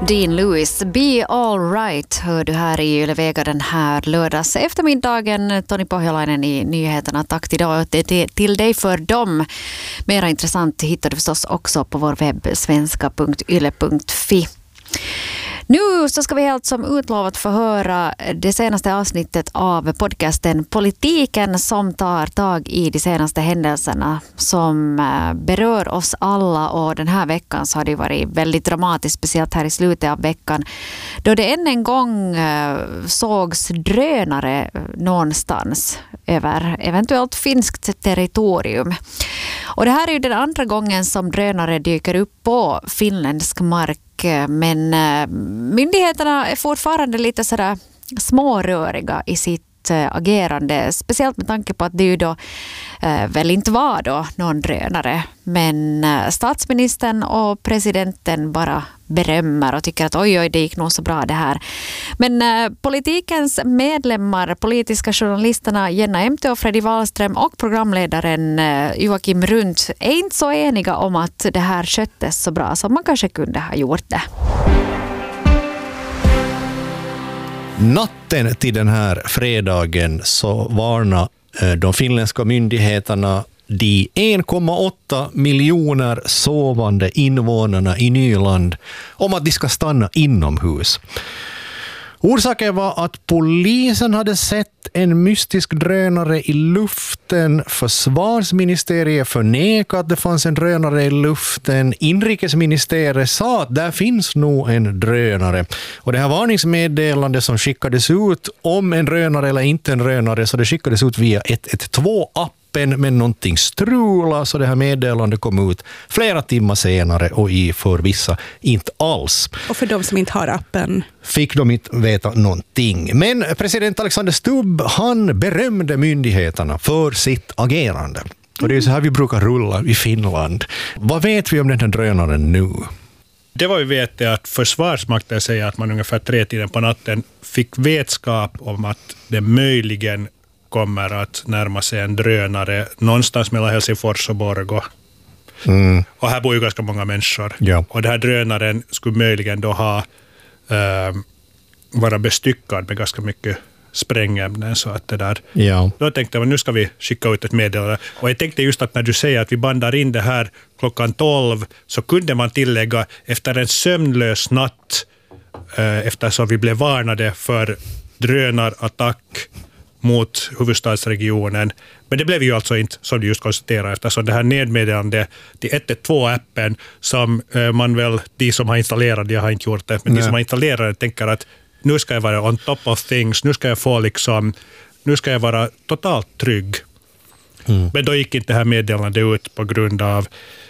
Dean Lewis, Be All Right, hör du här i Yle Vega den här lördags eftermiddagen. Toni Pohjolainen i nyheterna. Tack till dig för dem. Mera intressant hittar du förstås också på vår webb svenska.yle.fi. Nu så ska vi helt som utlovat få höra det senaste avsnittet av podcasten Politiken som tar tag i de senaste händelserna som berör oss alla, och den här veckan så har det varit väldigt dramatiskt, speciellt här i slutet av veckan då det än en gång sågs drönare någonstans över eventuellt finskt territorium. Och det här är ju den andra gången som drönare dyker upp på finländsk mark. Men myndigheterna är fortfarande lite sådär småröriga i sitt agerande. Speciellt med tanke på att det ju då väl inte var då någon drönare. Men statsministern och presidenten bara berömmer och tycker att oj, det gick nog så bra det här. Men politikens medlemmar, politiska journalisterna Jenna Emte och Fredrik Wallström och programledaren Joakim Rundt är inte så eniga om att det här sköttes så bra som man kanske kunde ha gjort det. Natten till den här fredagen så varnar de finländska myndigheterna de 1,8 miljoner sovande invånarna i Nyland om att de ska stanna inomhus. Orsaken var att polisen hade sett en mystisk drönare i luften. Försvarsministeriet förnekade att det fanns en drönare i luften. Inrikesministeriet sa att där finns nog en drönare. Och det här varningsmeddelande som skickades ut om en drönare eller inte en drönare, så det skickades ut via 112-app. Men någonting strula, så det här meddelandet kom ut flera timmar senare och för vissa inte alls. Och för de som inte har appen fick de inte veta någonting. Men president Alexander Stubb, han berömde myndigheterna för sitt agerande. Och det är så här vi brukar rulla i Finland. Vad vet vi om den här drönaren nu? Det var ju vet att Försvarsmakten säger att man ungefär 3-tiden på natten fick vetskap om att det möjligen kommer att närma sig en drönare någonstans mellan Helsingfors och Borgå. Och här bor ju ganska många människor. Ja. Och den här drönaren skulle möjligen då vara bestyckad med ganska mycket sprängämnen. Så att det där. Ja. Då tänkte jag, nu ska vi skicka ut ett meddelande. Och jag tänkte just att när du säger att vi bandar in det här klockan 12, så kunde man tillägga efter en sömnlös natt, eftersom vi blev varnade för drönarattack mot huvudstadsregionen. Men det blev ju alltså inte, som du just konstaterar, eftersom det här nedmeddelande till 112-appen som man väl, de som har installerat det har inte gjort det, men de som har installerat det tänker att nu ska jag vara on top of things, nu ska jag vara totalt trygg. Men då gick inte det här meddelandet ut på grund av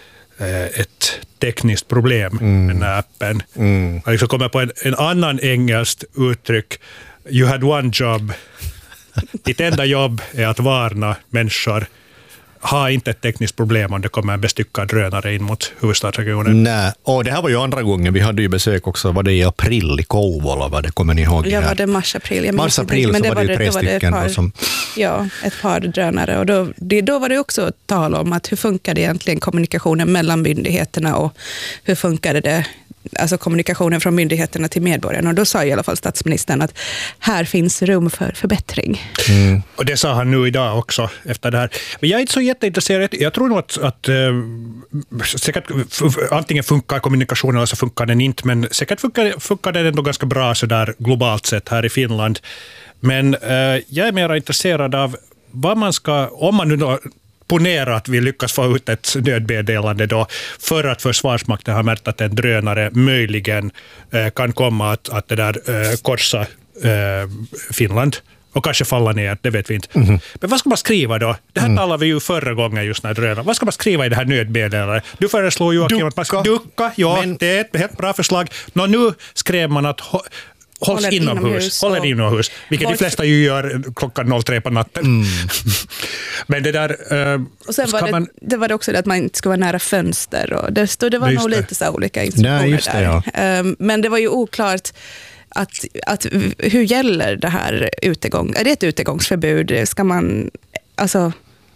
ett tekniskt problem med den här appen. Jag liksom kommer på en annan engelskt uttryck. You had one job. Ditt enda jobb är att varna människor. Ha inte ett tekniskt problem om det kommer en bestyckad drönare in mot huvudstadsregionen. Nej, och det här var ju andra gången. Vi hade ju besök också, var det i april i Kouvola, vad det kommer ni ihåg? Ja, var det mars-april? Mars-april, så var det ju 3 stycken. Ja, ett par drönare. Och då var det också tal om att hur funkade egentligen kommunikationen mellan myndigheterna och hur funkade det, alltså kommunikationen från myndigheterna till medborgarna. Och då sa i alla fall statsministern att här finns rum för förbättring. Och det sa han nu idag också efter det här. Men jag är inte så jätteintresserad. Jag tror nog att säkert antingen funkar kommunikationen eller så funkar den inte. Men säkert funkar den ändå ganska bra så där globalt sett här i Finland. Men jag är mer intresserad av vad man ska, om man nu då ponera att vi lyckas få ut ett nödmeddelande då för att Försvarsmakten har märkt att en drönare möjligen kan komma att det där korsa Finland och kanske falla ner, det vet vi inte. Men vad ska man skriva då? Det här talade vi ju förra gången just när drönare. Vad ska man skriva i det här nödmeddelandet? Du föreslår ju att man ska ducka. Ja, men det är ett helt bra förslag. Nu skrev man att håller inomhus, vilket de flesta ju gör klockan 03 på natten. Men det där... och sen var det också det att man inte ska vara nära fönster. Och det var nog lite så olika instruktioner där. Men det var ju oklart att hur gäller det här utegång? Är det ett utegångsförbud? Ska man... Alltså,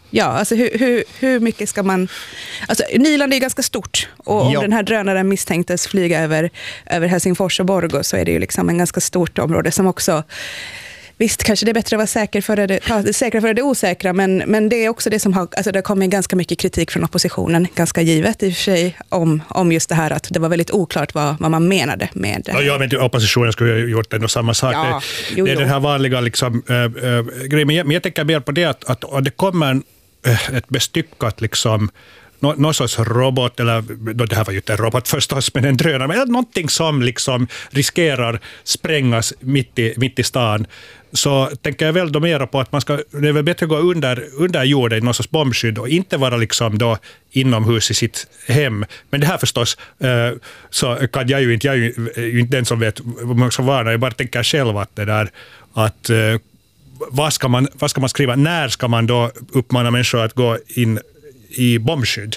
Ja, alltså hur mycket ska man... Alltså Nyland är ganska stort och om den här drönaren misstänktes flyga över Helsingfors och Borgå så är det ju liksom en ganska stort område som också... Visst, kanske det är bättre att vara säker för det osäkra, men det är också det som har... Alltså det kommer ganska mycket kritik från oppositionen, ganska givet i och för sig, om just det här att det var väldigt oklart vad man menade med det. Ja, men oppositionen skulle ha gjort ändå samma sak. Ja, det är den här vanliga liksom, grejen. Men jag tänker mer på det att det kommer ett bestyckat liksom, någon sorts robot, eller det här var ju inte en robot förstås, men en drönare, men någonting som liksom riskerar sprängas mitt i stan, så tänker jag väl då mer på att det är väl bättre att gå under jorden i någon sorts bombskydd och inte vara liksom då inomhus i sitt hem. Men det här förstås så kan jag är ju inte den som vet vad man ska vara. Jag bara tänker själv att det där att vad ska man skriva? När ska man då uppmana människor att gå in i bombskydd?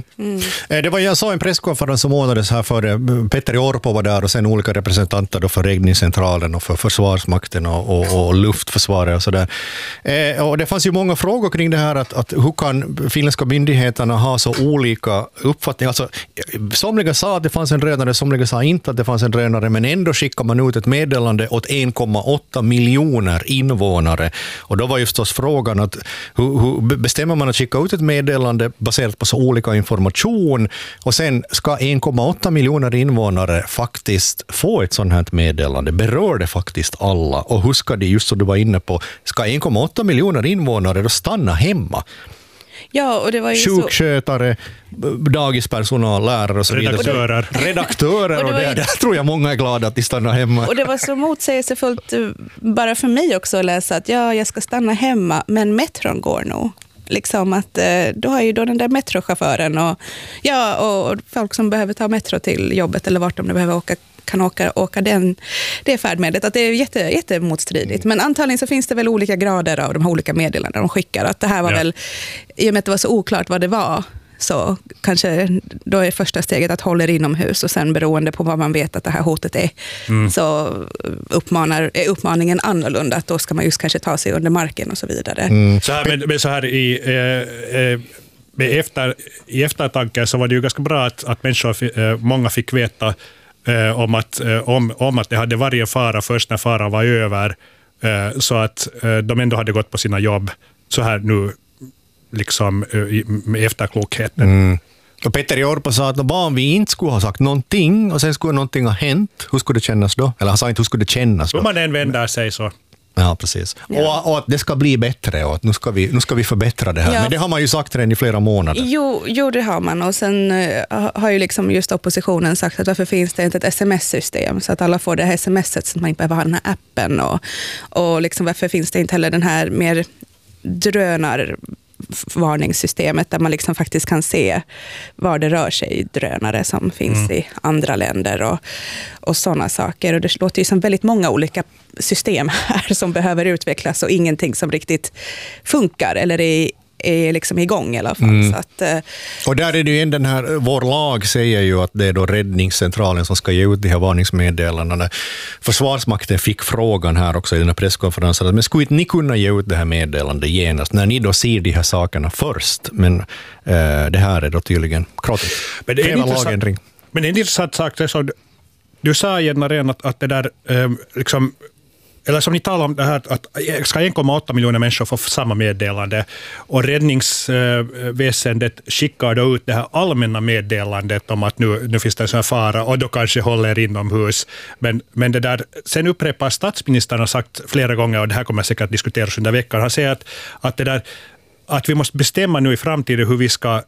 Det var jag sa en presskonferens som ordnades här före. Petteri Orpo var där och sen olika representanter då för räddningscentralen och för försvarsmakten och luftförsvaret och sådär. Och det fanns ju många frågor kring det här att hur kan finländska myndigheterna ha så olika uppfattningar? Alltså, somliga sa att det fanns en drönare, somliga sa inte att det fanns en drönare, men ändå skickar man ut ett meddelande åt 1,8 miljoner invånare. Och då var ju förstås frågan att hur bestämmer man att skicka ut ett meddelande baserat på så olika information och sen ska 1,8 miljoner invånare faktiskt få ett sånt här meddelande. Berör det faktiskt alla? Och hur ska det, just som du var inne på, ska 1,8 miljoner invånare då stanna hemma? Ja, och det var ju sjukskötare, dagispersonal, lärare och så vidare. Redaktörer och det tror jag många är glada att de stannar hemma. Och det var så motsägelsefullt bara för mig också att läsa att jag ska stanna hemma, men metron går nog. Liksom att då har ju då den där metrochauffören och folk som behöver ta metro till jobbet eller vart de behöver åka kan åka det färdmedlet. Att det är jättemotstridigt. Men antagligen så finns det väl olika grader av de här olika meddelandena de skickar. Att det här var väl, i och med att det var så oklart vad det var, så kanske då är första steget att hålla inomhus och sen beroende på vad man vet att det här hotet är så är uppmaningen annorlunda, att då ska man just kanske ta sig under marken och så vidare. Så här, men så här i eftertanke så var det ju ganska bra att många fick veta om att det hade varit en fara först när faran var över, så att de ändå hade gått på sina jobb så här nu liksom med efterklokheten. Och Petteri Orpo sa att om vi inte skulle ha sagt någonting och sen skulle någonting ha hänt, hur skulle det kännas då? Eller han sa inte hur skulle det kännas då? Om man än vänder sig så. Ja, precis. Ja. Och att det ska bli bättre och att nu ska vi förbättra det här. Ja. Men det har man ju sagt redan i flera månader. Jo, det har man. Och sen har ju liksom just oppositionen sagt att varför finns det inte ett sms-system så att alla får det här smset så att man inte behöver ha den här appen. Och liksom varför finns det inte heller den här mer drönarvarningssystemet där man liksom faktiskt kan se var det rör sig drönare som finns i andra länder och sådana saker. Och det låter ju som väldigt många olika system här som behöver utvecklas och ingenting som riktigt funkar eller är liksom igång i alla fall. Så att, och där är det ju den här, vår lag säger ju att det är då räddningscentralen som ska ge ut de här varningsmeddelandena. Försvarsmakten fick frågan här också i den här presskonferensen, men skulle inte ni kunna ge ut det här meddelandet genast när ni då ser de här sakerna först? Men det här är då tydligen kravet. Men det är en intressant sak, du sa redan att det där liksom, eller som ni talar om det här att ska 1,8 miljoner människor få samma meddelande och räddningsväsendet skickar då ut det här allmänna meddelandet om att nu finns det en sån här fara och då kanske håller inomhus. Men det där, sen upprepar statsministern har sagt flera gånger, och det här kommer säkert att diskuteras under veckan, han säger att det där, att vi måste bestämma nu i framtiden hur vi ska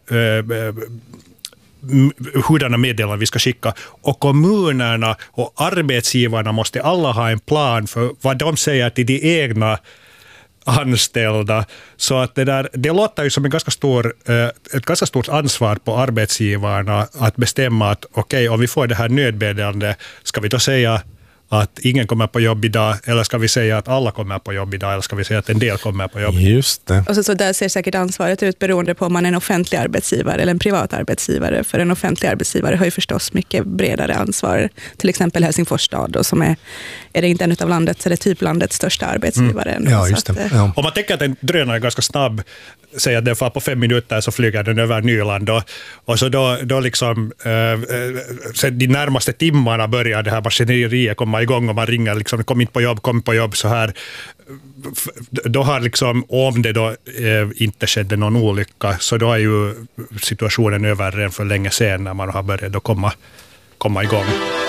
hurdana meddelanden vi ska skicka, och kommunerna och arbetsgivarna måste alla ha en plan för vad de säger till de egna anställda, så att det låter ju som ett ganska stort ansvar på arbetsgivarna att bestämma att okej, om vi får det här nödmeddelande, ska vi då säga att ingen kommer på jobb idag, eller ska vi säga att alla kommer på jobb idag, eller ska vi säga att en del kommer på jobb? Just det. Och så där ser säkert ansvaret ut beroende på om man är en offentlig arbetsgivare eller en privat arbetsgivare. För en offentlig arbetsgivare har ju förstås mycket bredare ansvar. Till exempel Helsingfors stad, och som är det inte en av landets, så är det typ landets största arbetsgivare. Ja, just det. Om man tänker att en drönare är ganska snabb, säger att den far på 5 minuter så flyger den över Nyland och så då liksom sen de närmaste timmarna börjar det här maskineriet komma igång och man ringer liksom kom på jobb så här. Då har liksom, om det då inte skedde någon olycka så då är ju situationen över redan för länge sedan när man har börjat då komma igång.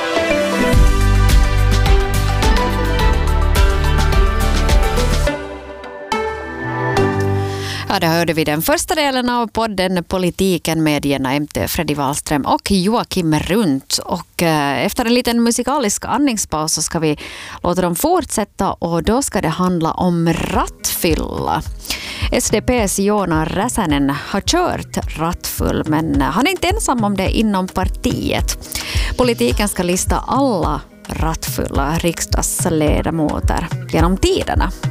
Ja, det hörde vi den första delen av podden Politiken med Jenna MT, Freddy Wallström och Joakim Rundt. Och efter en liten musikalisk andningspaus så ska vi låta dem fortsätta och då ska det handla om rattfylla. SDP:s Joona Räsänen har kört rattfull men han är inte ensam om det inom partiet. Politiken ska lista alla rattfulla riksdagsledamöter genom tiderna.